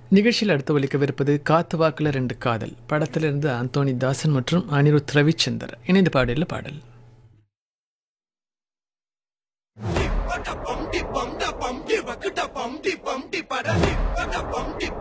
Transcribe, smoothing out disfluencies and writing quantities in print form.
நிகழ்ச்சியில் அடுத்து ஒலிக்கவிருப்பது காத்து வாக்குல ரெண்டு காதல் படத்திலிருந்து அந்தோனி தாசன் மற்றும் அனிருத் ரவிச்சந்தர் இணைந்து பாடியுள்ள பாடல். Bum di bum da bum di wakda bum di bum di para di bada bum di